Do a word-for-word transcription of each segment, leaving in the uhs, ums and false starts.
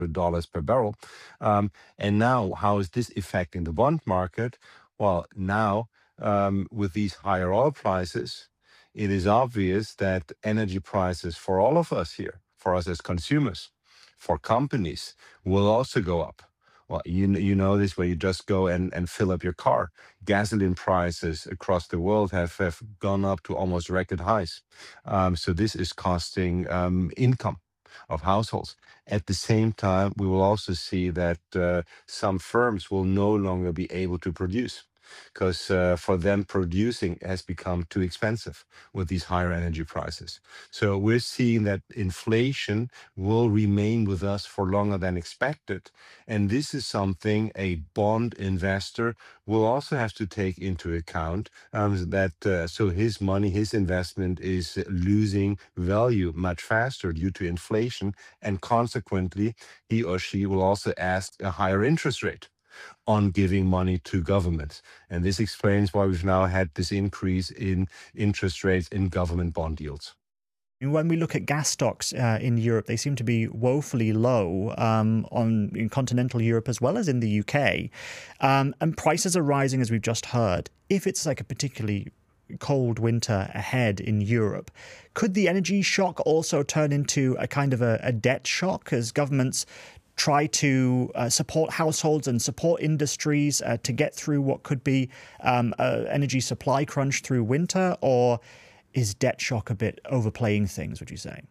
dollars per barrel. Um, and now, how is this affecting the bond market? Well, now um, with these higher oil prices, it is obvious that energy prices for all of us here, for us as consumers, for companies, will also go up. Well, you, kn- you know this where you just go and, and fill up your car. Gasoline prices across the world have, have gone up to almost record highs. Um, so this is costing um, income of households. At the same time, we will also see that uh, some firms will no longer be able to produce because uh, for them producing has become too expensive with these higher energy prices. So we're seeing that inflation will remain with us for longer than expected. And this is something a bond investor will also have to take into account, um, that uh, so his money, his investment is losing value much faster due to inflation. And consequently, he or she will also ask a higher interest rate on giving money to governments. And this explains why we've now had this increase in interest rates in government bond yields. When we look at gas stocks uh, in Europe, they seem to be woefully low um, on in continental Europe as well as in the U K. Um, and prices are rising, as we've just heard. If it's like a particularly cold winter ahead in Europe, could the energy shock also turn into a kind of a, a debt shock as governments try to uh, support households and support industries uh, to get through what could be um, an energy supply crunch through winter? Or is debt shock a bit overplaying things, would you say?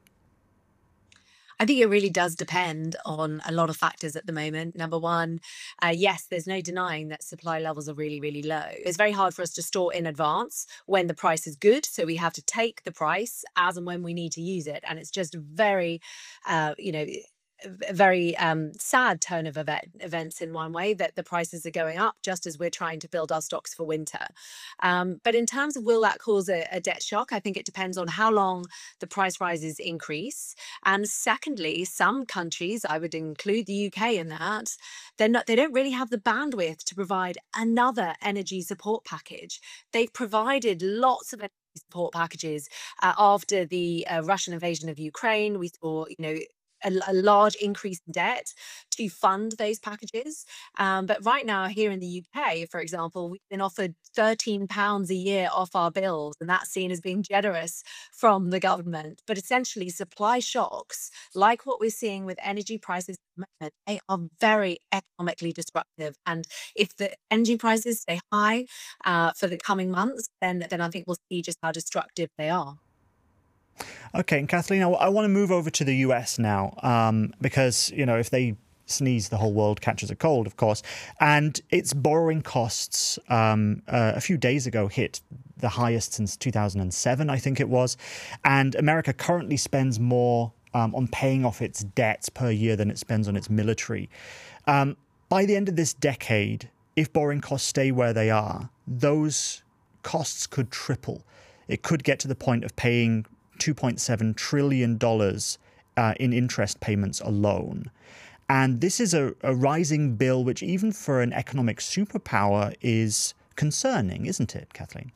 I think it really does depend on a lot of factors at the moment. Number one, uh, yes, there's no denying that supply levels are really, really low. It's very hard for us to store in advance when the price is good. So we have to take the price as and when we need to use it. And it's just very, uh, you know, a very um, sad turn of event, events in one way that the prices are going up just as we're trying to build our stocks for winter. Um, but in terms of will that cause a, a debt shock, I think it depends on how long the price rises increase. And secondly, some countries, I would include the U K in that, they're not, they don't really have the bandwidth to provide another energy support package. They've provided lots of support packages uh, after the uh, Russian invasion of Ukraine. We saw, you know, a, a large increase in debt to fund those packages. Um, but right now, here in the U K, for example, we've been offered thirteen pounds a year off our bills, and that's seen as being generous from the government. But essentially, supply shocks, like what we're seeing with energy prices at the moment, they are very economically disruptive. And if the energy prices stay high uh, for the coming months, then, then I think we'll see just how destructive they are. Okay, and Kathleen, I, I want to move over to the U S now, um, because, you know, if they sneeze, the whole world catches a cold, of course. And its borrowing costs um, uh, a few days ago hit the highest since two thousand seven, I think it was. And America currently spends more um, on paying off its debts per year than it spends on its military. Um, by the end of this decade, if borrowing costs stay where they are, those costs could triple. It could get to the point of paying two point seven trillion dollars uh, in interest payments alone. And this is a, a rising bill, which even for an economic superpower is concerning, isn't it, Kathleen?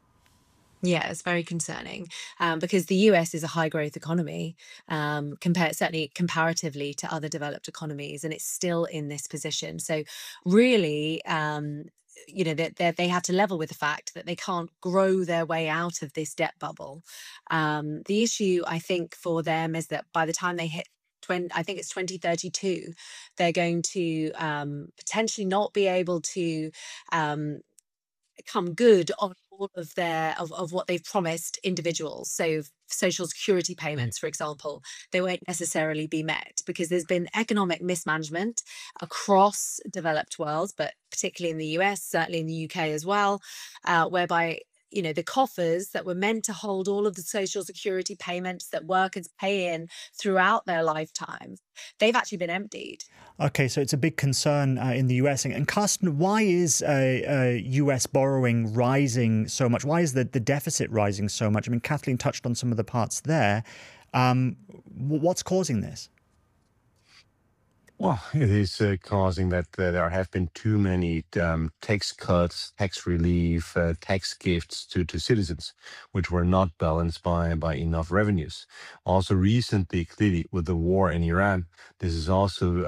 Yeah, it's very concerning um, because the U S is a high growth economy, um, compared certainly comparatively to other developed economies, and it's still in this position. So really, um, you know, they, they they have to level with the fact that they can't grow their way out of this debt bubble. Um, the issue, I think, for them is that by the time they hit twenty, I think it's twenty thirty-two, they're going to um, potentially not be able to um, come good on all of their of, of what they've promised individuals. So social security payments, for example, they won't necessarily be met because there's been economic mismanagement across developed worlds, but particularly in the U S, certainly in the U K as well, uh, whereby you know the coffers that were meant to hold all of the social security payments that workers pay in throughout their lifetimes, they've actually been emptied. Okay, so it's a big concern uh, in the U S. And Carsten, why is uh, uh, U S borrowing rising so much? Why is the, the deficit rising so much? I mean, Kathleen touched on some of the parts there. Um, what's causing this? Well, it is uh, causing that uh, there have been too many um, tax cuts, tax relief, uh, tax gifts to, to citizens, which were not balanced by, by enough revenues. Also, recently, clearly, with the war in Iran, this is also